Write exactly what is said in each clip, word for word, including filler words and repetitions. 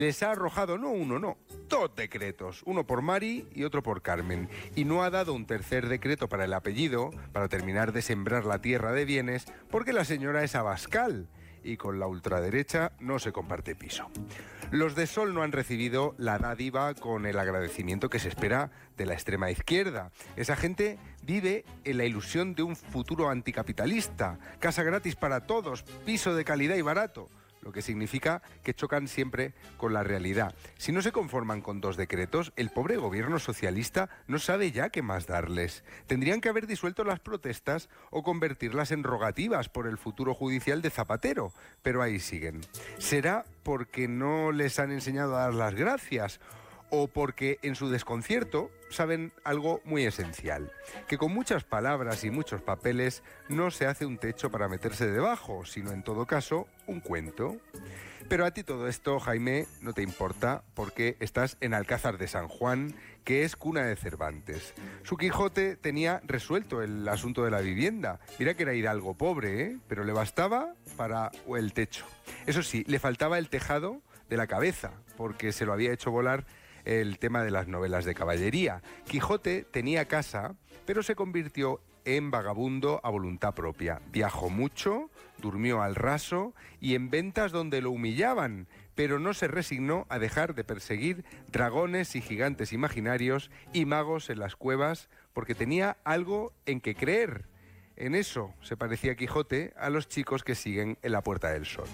Les ha arrojado no uno, no, dos decretos, uno por Mari y otro por Carmen, y no ha dado un tercer decreto para el apellido, para terminar de sembrar la tierra de bienes, porque la señora es abascal y con la ultraderecha no se comparte piso. Los de Sol no han recibido la dádiva con el agradecimiento que se espera de la extrema izquierda. Esa gente vive en la ilusión de un futuro anticapitalista, casa gratis para todos, piso de calidad y barato, lo que significa que chocan siempre con la realidad. Si no se conforman con dos decretos, el pobre gobierno socialista no sabe ya qué más darles. Tendrían que haber disuelto las protestas o convertirlas en rogativas por el futuro judicial de Zapatero, pero ahí siguen. ¿Será porque no les han enseñado a dar las gracias o porque en su desconcierto saben algo muy esencial? Que con muchas palabras y muchos papeles no se hace un techo para meterse debajo, sino en todo caso un cuento. Pero a ti todo esto, Jaime, no te importa porque estás en Alcázar de San Juan, que es cuna de Cervantes. Su Quijote tenía resuelto el asunto de la vivienda. Mira que era hidalgo pobre, ¿eh? Pero le bastaba para el techo. Eso sí, le faltaba el tejado de la cabeza, porque se lo había hecho volar el tema de las novelas de caballería. Quijote tenía casa, pero se convirtió en vagabundo a voluntad propia. Viajó mucho, durmió al raso y en ventas donde lo humillaban, pero no se resignó a dejar de perseguir dragones y gigantes imaginarios y magos en las cuevas, porque tenía algo en que creer. En eso se parecía Quijote a los chicos que siguen en la Puerta del Sol.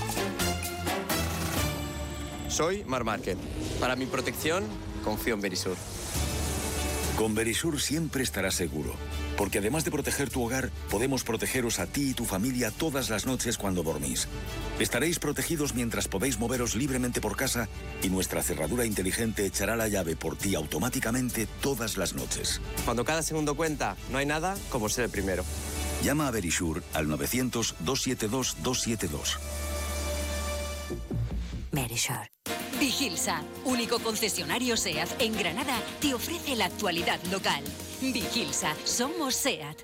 Soy Marc Márquez. Para mi protección, confío en Verisur. Con Verisur siempre estarás seguro, porque además de proteger tu hogar, podemos protegeros a ti y tu familia todas las noches cuando dormís. Estaréis protegidos mientras podéis moveros libremente por casa y nuestra cerradura inteligente echará la llave por ti automáticamente todas las noches. Cuando cada segundo cuenta, no hay nada como ser el primero. Llama a Verisur al novecientos, doscientos setenta y dos, doscientos setenta y dos. Verisur. Vigilsa, único concesionario SEAT en Granada, te ofrece la actualidad local. Vigilsa, somos SEAT.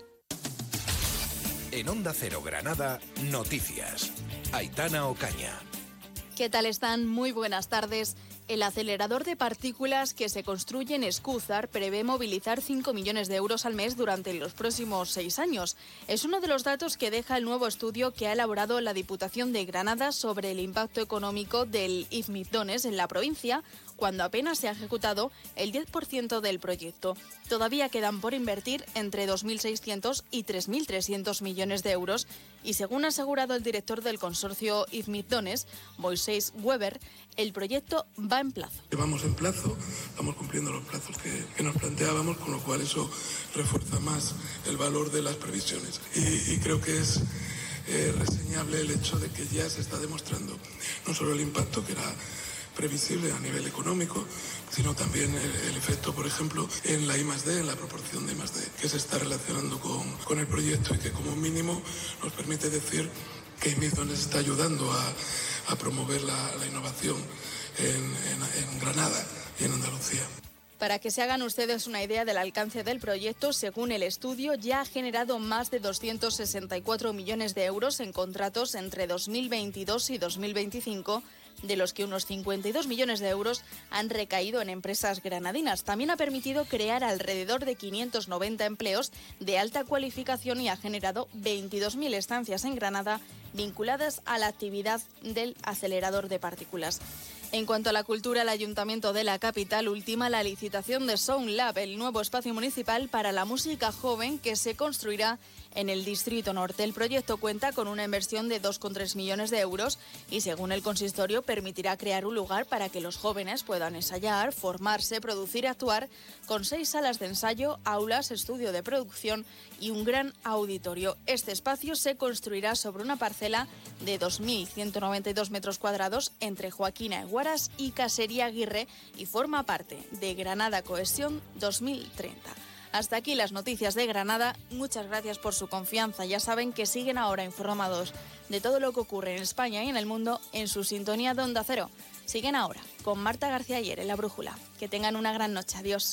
En Onda Cero Granada, noticias. Aitana Ocaña. ¿Qué tal están? Muy buenas tardes. El acelerador de partículas que se construye en Escúzar prevé movilizar cinco millones de euros al mes durante los próximos seis años. Es uno de los datos que deja el nuevo estudio que ha elaborado la Diputación de Granada sobre el impacto económico del I F Mizones en la provincia, cuando apenas se ha ejecutado el diez por ciento del proyecto. Todavía quedan por invertir entre dos mil seiscientos y tres mil trescientos millones de euros y, según ha asegurado el director del consorcio I F Mizones, Moisés Weber, el proyecto va en plazo. Vamos en plazo, vamos cumpliendo los plazos que, que nos planteábamos, con lo cual eso refuerza más el valor de las previsiones. Y, y creo que es eh, reseñable el hecho de que ya se está demostrando no solo el impacto que era previsible a nivel económico, sino también el, el efecto, por ejemplo, en la I más D, en la proporción de I más D, que se está relacionando con, con el proyecto y que como mínimo nos permite decir que I Mizones está ayudando a, a promover la, la innovación en, en, en Granada y en Andalucía. Para que se hagan ustedes una idea del alcance del proyecto, según el estudio, ya ha generado más de doscientos sesenta y cuatro millones de euros en contratos entre dos mil veintidós y dos mil veinticinco, de los que unos cincuenta y dos millones de euros han recaído en empresas granadinas. También ha permitido crear alrededor de quinientos noventa empleos de alta cualificación y ha generado veintidós mil estancias en Granada vinculadas a la actividad del acelerador de partículas. En cuanto a la cultura, el Ayuntamiento de la capital ultima la licitación de Sound Lab, el nuevo espacio municipal para la música joven que se construirá en el Distrito Norte. El proyecto cuenta con una inversión de dos coma tres millones de euros y, según el consistorio, permitirá crear un lugar para que los jóvenes puedan ensayar, formarse, producir y actuar, con seis salas de ensayo, aulas, estudio de producción y un gran auditorio. Este espacio se construirá sobre una parcela de dos mil ciento noventa y dos metros cuadrados entre Joaquina Eguaras y Casería Aguirre y forma parte de Granada Cohesión dos mil treinta. Hasta aquí las noticias de Granada. Muchas gracias por su confianza. Ya saben que siguen ahora informados de todo lo que ocurre en España y en el mundo en su sintonía de Onda Cero. Siguen ahora con Marta García Ayer en La Brújula. Que tengan una gran noche. Adiós.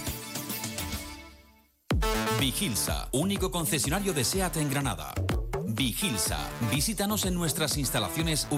Vigilsa, único concesionario de SEAT en Granada. Vigilsa. Visítanos en nuestras instalaciones